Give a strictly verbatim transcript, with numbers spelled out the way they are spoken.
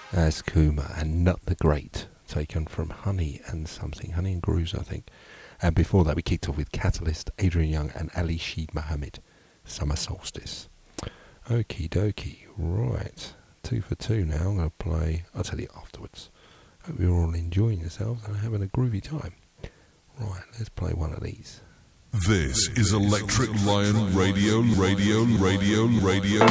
As Kuma and Nut the Great, taken from Honey and something, Honey and Grooves, I think. And before that, we kicked off with Catalyst, Adrian Young, and Ali Sheed Mohammed, Summer Solstice. Okie dokie, right. Two for two now. I'm going to play, I'll tell you afterwards. Hope you're all enjoying yourselves and having a groovy time. Right, let's play one of these. This is Electric Lion Radio, Radio, Radio, Radio.